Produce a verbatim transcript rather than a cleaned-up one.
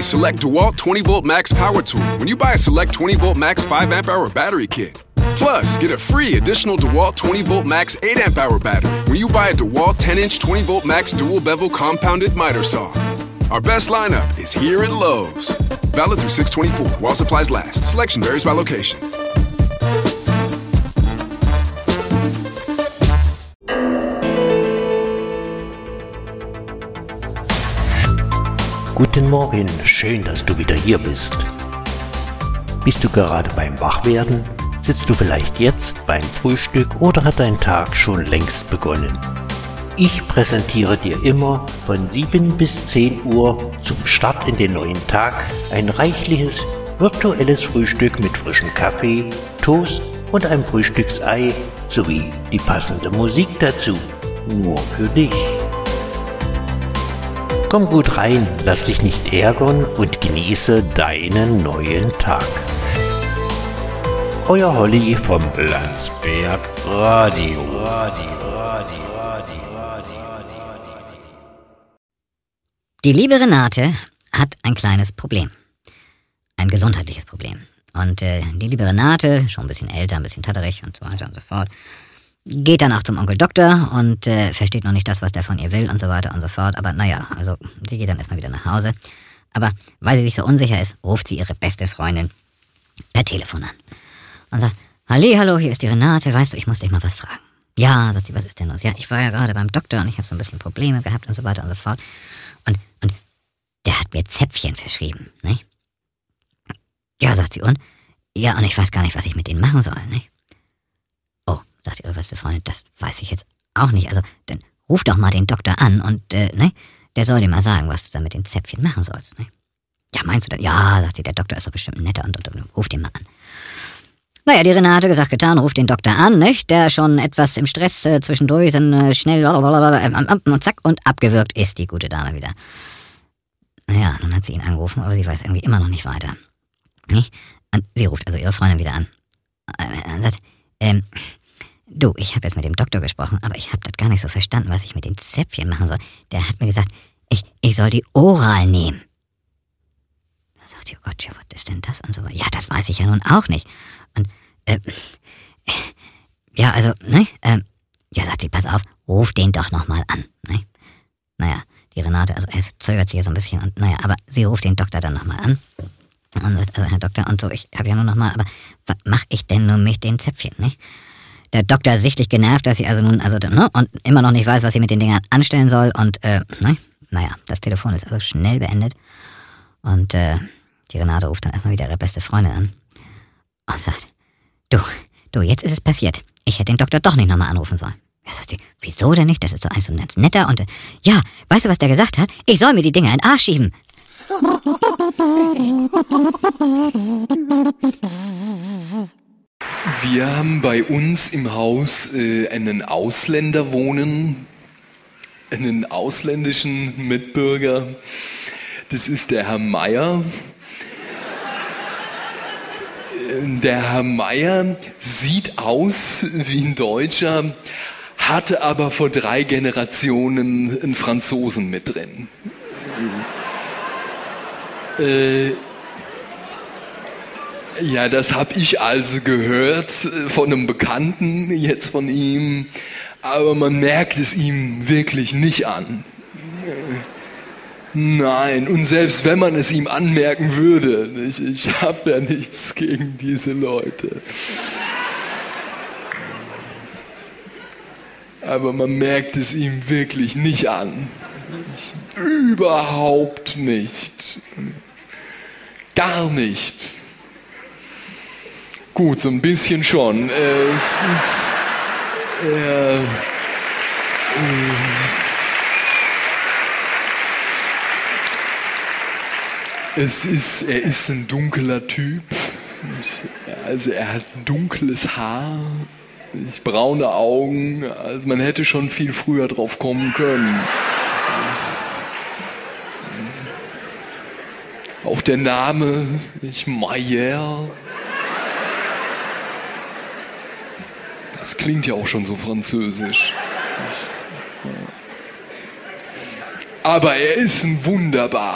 Select DeWalt twenty volt Max Power Tool when you buy a Select twenty volt Max five amp hour battery kit. Plus, get a free additional DeWalt twenty volt Max eight amp hour battery when you buy a DeWalt ten inch twenty volt Max dual bevel compounded miter saw. Our best lineup is here at Lowe's. Valid through six twenty-four while supplies last. Selection varies by location. Guten Morgen, schön, dass du wieder hier bist. Bist du gerade beim Wachwerden? Sitzt du vielleicht jetzt beim Frühstück oder hat dein Tag schon längst begonnen? Ich präsentiere dir immer von sieben bis zehn Uhr zum Start in den neuen Tag ein reichliches virtuelles Frühstück mit frischem Kaffee, Toast und einem Frühstücksei sowie die passende Musik dazu. Nur für dich. Komm gut rein, lass dich nicht ärgern und genieße deinen neuen Tag. Euer Holly vom Landsberg Radio. Radio, Radio, Radio, Radio, Radio. Die liebe Renate hat ein kleines Problem. Ein gesundheitliches Problem. Und äh, die liebe Renate, schon ein bisschen älter, ein bisschen tatterig und so weiter und so fort, geht dann auch zum Onkel Doktor und äh, versteht noch nicht das, was der von ihr will und so weiter und so fort. Aber naja, also sie geht dann erstmal wieder nach Hause. Aber weil sie sich so unsicher ist, ruft sie ihre beste Freundin per Telefon an. Und sagt, Halli, hallo, hier ist die Renate, weißt du, ich muss dich mal was fragen. Ja, sagt sie, was ist denn los? Ja, ich war ja gerade beim Doktor und ich habe so ein bisschen Probleme gehabt und so weiter und so fort. Und, und der hat mir Zäpfchen verschrieben, ne? Ja, sagt sie, und? Ja, und ich weiß gar nicht, was ich mit denen machen soll, ne? Sagt ihre beste Freundin, das weiß ich jetzt auch nicht. Also, dann ruf doch mal den Doktor an und, äh, ne, der soll dir mal sagen, was du da mit den Zäpfchen machen sollst, ne? Ja, meinst du das? Ja, sagt sie, der Doktor ist doch bestimmt ein netter und, und, und ruf den mal an. Naja, die Renate gesagt, getan, ruft den Doktor an, nicht? Der schon etwas im Stress äh, zwischendurch, dann äh, schnell äh, und zack und abgewürgt ist die gute Dame wieder. Naja, nun hat sie ihn angerufen, aber sie weiß irgendwie immer noch nicht weiter. Nicht? Und sie ruft also ihre Freundin wieder an. Und sagt, ähm, du, ich habe jetzt mit dem Doktor gesprochen, aber ich habe das gar nicht so verstanden, was ich mit den Zäpfchen machen soll. Der hat mir gesagt, ich, ich soll die oral nehmen. Da sagt die, oh Gott, ja, was ist denn das? Und so, ja, das weiß ich ja nun auch nicht. Und, äh, ja, also, ne, äh, ja, sagt sie, pass auf, ruf den doch nochmal an, ne. Naja, die Renate, also, es zögert sich ja so ein bisschen und, naja, aber sie ruft den Doktor dann nochmal an. Und sagt, also, Herr Doktor, und so, ich habe ja nur nochmal, aber was mache ich denn nur mit den Zäpfchen, ne? Der Doktor ist sichtlich genervt, dass sie also nun, also, ne, und immer noch nicht weiß, was sie mit den Dingern anstellen soll und, äh, ne, naja, das Telefon ist also schnell beendet und, äh, die Renate ruft dann erstmal wieder ihre beste Freundin an und sagt, du, du, jetzt ist es passiert. Ich hätte den Doktor doch nicht nochmal anrufen sollen. Ja, sagt sie, wieso denn nicht? Das ist doch eigentlich so ein ganz netter und, äh, ja, weißt du, was der gesagt hat? Ich soll mir die Dinger in den Arsch schieben. Wir haben bei uns im Haus äh, einen Ausländer wohnen, einen ausländischen Mitbürger. Das ist der Herr Meier. Der Herr Meier sieht aus wie ein Deutscher, hatte aber vor drei Generationen einen Franzosen mit drin. Äh, Ja, das habe ich also gehört von einem Bekannten jetzt von ihm, aber man merkt es ihm wirklich nicht an. Nein, und selbst wenn man es ihm anmerken würde, ich, ich habe ja nichts gegen diese Leute. Aber man merkt es ihm wirklich nicht an. Überhaupt nicht. Gar nicht. Gut, so ein bisschen schon. Es ist, äh, äh, es ist, er ist ein dunkler Typ. Also er hat dunkles Haar, braune Augen. Also man hätte schon viel früher drauf kommen können. Auch der Name, ich Meier. Das klingt ja auch schon so französisch. Aber er ist ein wunderbarer